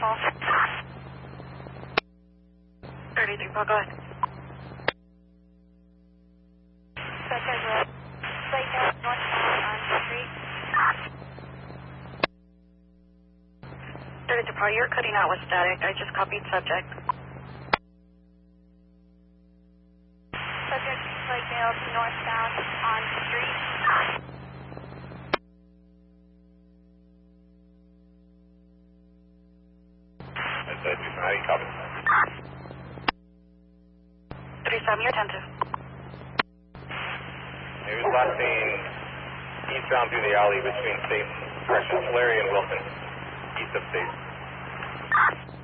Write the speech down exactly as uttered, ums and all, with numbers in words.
Paul. thirty-three Paul, go ahead. Subject road. Lakeville, northbound on the street. thirty-three Paul, you're cutting out with static. I just copied subject. Subject Lakeville, northbound on the street. That's uh, two seven, copy. thirty-seven, you're attentive. He was last seen eastbound through the alley between State, correction, Tulare and Wilson, east of State.